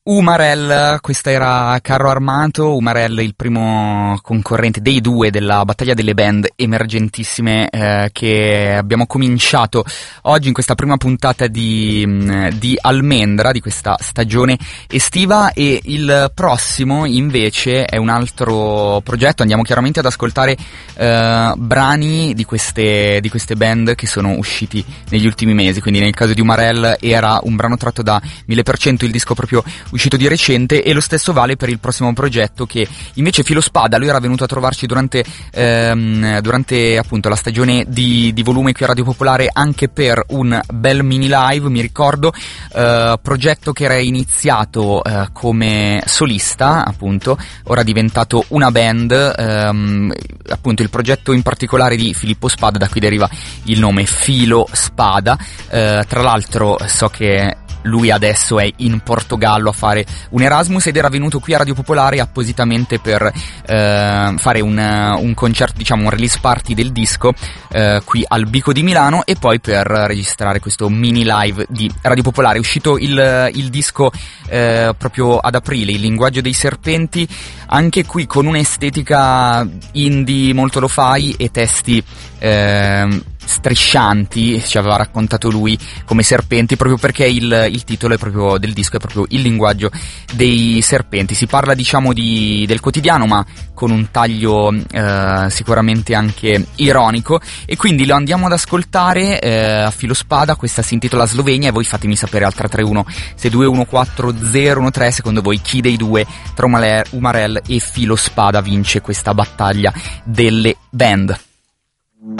Umarell, questa era Carro Armato, Umarell il primo concorrente dei due della battaglia delle band emergentissime che abbiamo cominciato oggi in questa prima puntata di Almendra, di questa stagione estiva, e il prossimo invece è un altro progetto. Andiamo chiaramente ad ascoltare brani di queste band che sono usciti negli ultimi mesi, quindi nel caso di Umarell era un brano tratto da 1000%, il disco proprio uscito di recente, e lo stesso vale per il prossimo progetto, che invece Filo Spada. Lui era venuto a trovarci durante appunto la stagione di volume qui a Radio Popolare anche per un bel mini live, mi ricordo, progetto che era iniziato come solista, appunto, ora è diventato una band, appunto il progetto in particolare di Filippo Spada, da cui deriva il nome Filo Spada. Tra l'altro so che lui adesso è in Portogallo a fare un Erasmus ed era venuto qui a Radio Popolare appositamente per fare un concerto, diciamo un release party del disco qui al Bico di Milano, e poi per registrare questo mini live di Radio Popolare. È uscito il disco proprio ad aprile, Il linguaggio dei serpenti, anche qui con un'estetica indie molto lo-fi e testi striscianti, ci aveva raccontato lui, come serpenti, proprio perché il titolo è proprio del disco, è proprio Il linguaggio dei serpenti. Si parla, diciamo, del quotidiano, ma con un taglio sicuramente anche ironico, e quindi lo andiamo ad ascoltare a Filo Spada. Questa si intitola Slovenia, e voi fatemi sapere al 331 6214 013 secondo voi chi dei due, tra Umarell e Filo Spada, vince questa battaglia delle band.